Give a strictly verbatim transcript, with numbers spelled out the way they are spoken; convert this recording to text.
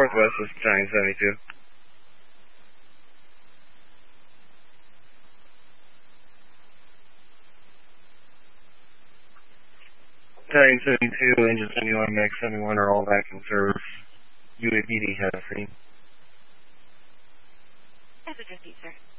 Northwest is Giant seventy-two. Giant seventy-two, engine seventy-one, Max seventy-one are all back in service. U A P D has a scene. That's a good beat, sir.